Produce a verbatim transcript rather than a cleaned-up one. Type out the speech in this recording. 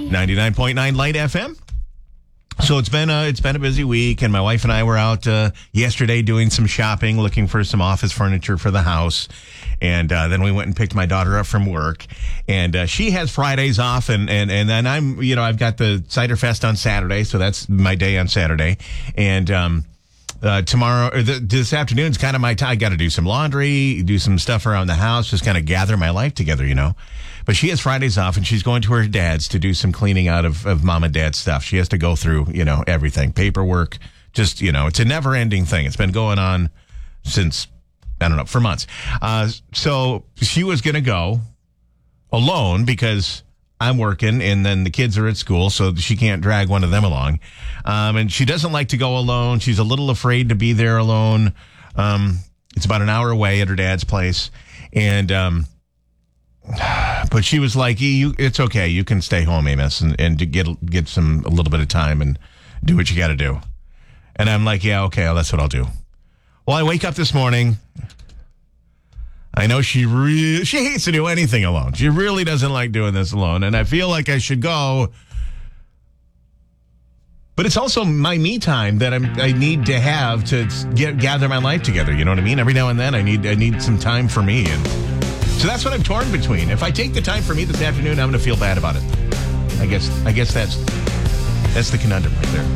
ninety-nine point nine Light F M. So it's been a, it's been a busy week, and my wife and I were out uh, yesterday doing some shopping, looking for some office furniture for the house. And uh, then we went and picked my daughter up from work, and uh, she has Fridays off, and, and, and then I'm, you know, I've got the Cider Fest on Saturday, so that's my day on Saturday. And um, uh, tomorrow, or the, this afternoon's kind of my time. I got to do some laundry, do some stuff around the house, just kind of gather my life together, you know. But she has Fridays off, and she's going to her dad's to do some cleaning out of, of mom and dad's stuff. She has to go through, you know, everything, paperwork, just, you know, it's a never ending thing. It's been going on since, I don't know, for months. Uh, so she was going to go alone because I'm working, and then the kids are at school, so she can't drag one of them along. Um, and she doesn't like to go alone. She's a little afraid to be there alone. Um, it's about an hour away at her dad's place. And, um, but she was like, "You, it's okay. You can stay home, Amos, and, and to get get some a little bit of time and do what you got to do." And I'm like, "Yeah, okay, well, that's what I'll do." Well, I wake up this morning. I know she re- she hates to do anything alone. She really doesn't like doing this alone, and I feel like I should go. But it's also my me time that I'm, I need to have to get gather my life together. You know what I mean? Every now and then, I need I need some time for me, and so that's what I'm torn between. If I take the time for me this afternoon, I'm going to feel bad about it. I guess I guess that's that's the conundrum right there.